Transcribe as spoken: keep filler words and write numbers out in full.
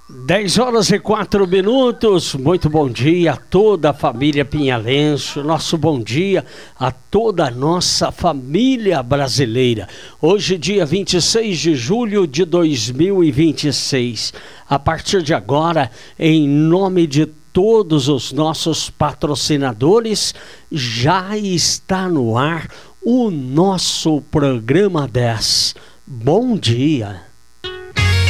dez horas e quatro minutos, muito bom dia a toda a família Pinhalense, nosso bom dia a toda a nossa família brasileira. Hoje, dia vinte e seis de julho de dois mil e vinte e seis. A partir de agora, em nome de todos os nossos patrocinadores, já está no ar o nosso programa dez. Bom dia!